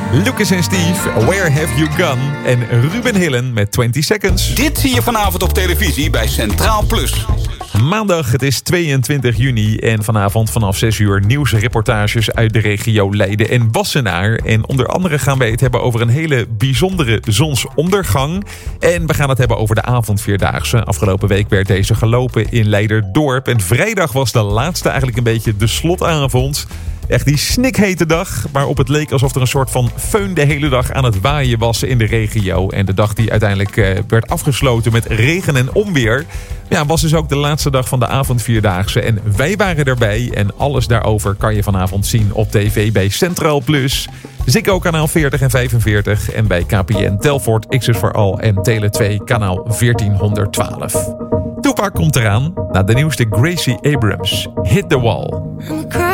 Lucas en Steve, Where Have You Gone? En Ruben Hillen met 20 Seconds. Dit zie je vanavond op televisie bij Centraal Plus. Maandag, het is 22 juni en vanavond vanaf 6 uur nieuwsreportages uit de regio Leiden en Wassenaar. En onder andere gaan wij het hebben over een hele bijzondere zonsondergang. En we gaan het hebben over de avondvierdaagse. Afgelopen week werd deze gelopen in Leiderdorp. En vrijdag was de laatste, eigenlijk een beetje de slotavond. Echt die snikhete dag, waarop het leek alsof er een soort van föhn de hele dag aan het waaien was in de regio. En de dag die uiteindelijk werd afgesloten met regen en onweer, ja, was dus ook de laatste dag van de avondvierdaagse. En wij waren erbij en alles daarover kan je vanavond zien op tv bij Centraal Plus, Ziggo kanaal 40 en 45 en bij KPN Telfort X's for All en Tele2 kanaal 1412. Tupac komt eraan na de nieuwste Gracie Abrams, Hit the Wall.